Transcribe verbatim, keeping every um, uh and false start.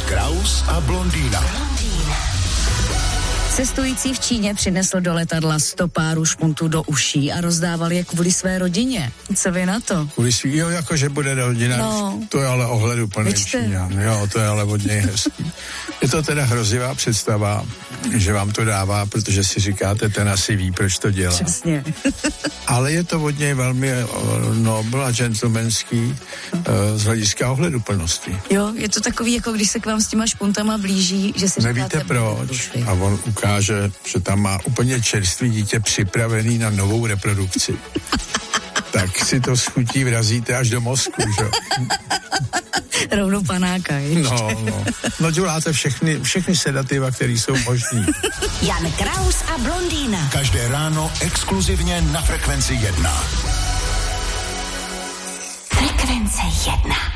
Kraus a blondýna. Cestující v Číně přinesl do letadla sto párů špuntů do uší a rozdával je kvůli své rodině. Co vy na to? Kvůli svý, jo, jakože bude rodina. No. To je ale ohleduplný Číňan. Jo, to je ale od něj hezký. Je to teda hrozivá představa, že vám to dává, protože si říkáte, ten asi ví, proč to dělá. Přesně. Ale je to od něj velmi nobl a gentlemanský z hlediska ohleduplnosti. Jo, je to takový, jako když se k vám s těma špuntama blíží, že si Nevíte říkáte... proč. A on ukáže, že tam má úplně čerstvý dítě připravený na novou reprodukci. Tak si to schutí vrazíte až do mozku, že? Rovnou panáka, ještě. No, no. No děláte všechny, všechny sedativa, které jsou možný. Jan Kraus a blondýna. Každé ráno exkluzivně na Frekvenci jedna. Frekvence jedna.